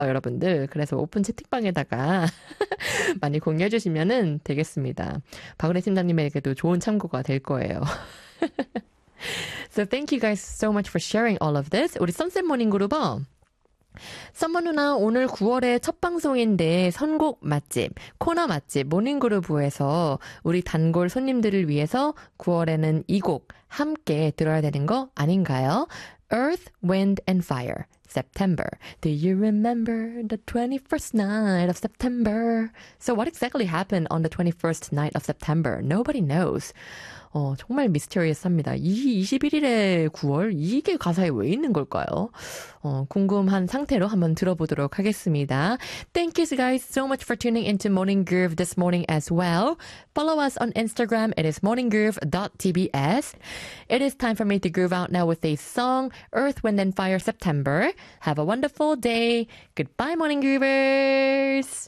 여러분들. 그래서 오픈 채팅방에다가 많이 공유해 주시면은 되겠습니다. 박은혜 팀장님에게도 좋은 참고가 될 거예요. So thank you guys so much for sharing all of this. 우리 선셋 모닝 그룹어. 썸머 누나 오늘 9월의 첫 방송인데 선곡 맛집, 코너 맛집 모닝그루브에서 우리 단골 손님들을 위해서 9월에는 이 곡 함께 들어야 되는 거 아닌가요? Earth, Wind and Fire, September. Do you remember the 21st night of September? So what exactly happened on the 21st night of September? Nobody knows. 정말 미스터리어스합니다. 이 21일의 9월? 이게 가사에 왜 있는 걸까요? 궁금한 상태로 한번 들어보도록 하겠습니다. Thank you guys so much for tuning into Morning Groove this morning as well. Follow us on Instagram. It is morninggroove.tbs. It is time for me to groove out now with a song, Earth, Wind and Fire, September. Have a wonderful day. Goodbye, Morning Groovers!